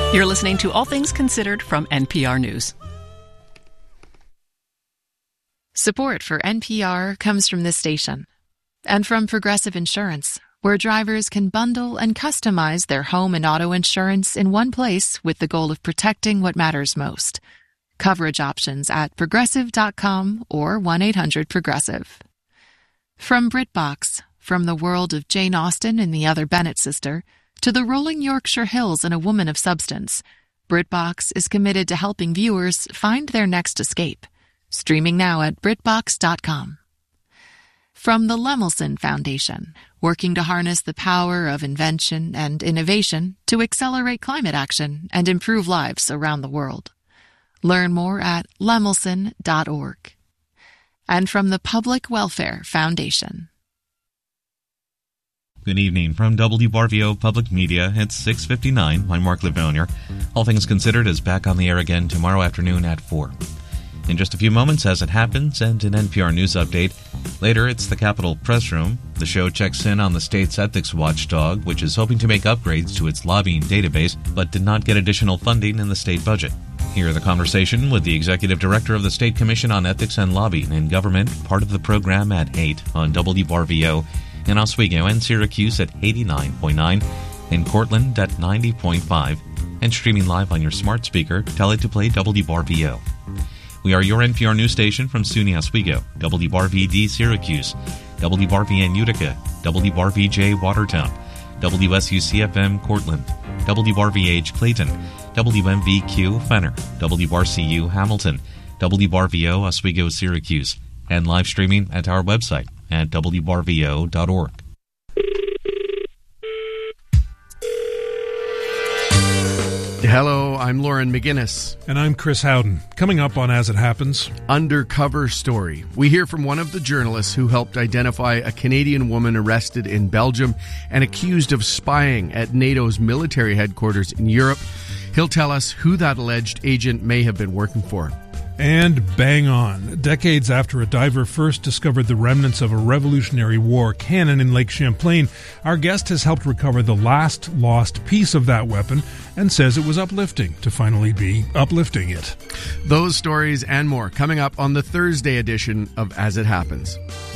You're listening to All Things Considered from NPR News. Support for NPR comes from this station and from Progressive Insurance, where drivers can bundle and customize their home and auto insurance in one place with the goal of protecting what matters most. Coverage options at progressive.com or 1-800-PROGRESSIVE. From BritBox, from the world of Jane Austen and the Other Bennet Sister, to the rolling Yorkshire Hills and a woman of substance, BritBox is committed to helping viewers find their next escape. Streaming now at BritBox.com. From the Lemelson Foundation, working to harness the power of invention and innovation to accelerate climate action and improve lives around the world. Learn more at lemelson.org. And from the Public Welfare Foundation. Good evening from WRVO Public Media. It's 6:59. I'm Mark Livonier. All Things Considered is back on the air again tomorrow afternoon at 4. In just a few moments, As It Happens, and an NPR News update. Later, it's the Capitol Press Room. The show checks in on the state's ethics watchdog, which is hoping to make upgrades to its lobbying database, but did not get additional funding in the state budget. Hear the conversation with the Executive Director of the State Commission on Ethics and Lobbying in Government, part of the program at 8 on WRVO, in Oswego and Syracuse at 89.9, in Cortland at 90.5, and streaming live on your smart speaker. Tell it to play WRVO. We are your NPR news station from SUNY Oswego, WRVD Syracuse, WRVN Utica, WRVJ Watertown, WSUCFM Cortland, WRVH Clayton, WMVQ Fenner, WRCU Hamilton, WRVO Oswego Syracuse, and live streaming at our website at WRVO.org. Hello, I'm Lauren McGinnis. And I'm Chris Howden. Coming up on As It Happens, Undercover Story. We hear from one of the journalists who helped identify a Canadian woman arrested in Belgium and accused of spying at NATO's military headquarters in Europe. He'll tell us who that alleged agent may have been working for. and bang on. Decades after a diver first discovered the remnants of a Revolutionary War cannon in Lake Champlain, our guest has helped recover the last lost piece of that weapon and says it was uplifting to finally be uplifting it. Those stories and more coming up on the Thursday edition of As It Happens.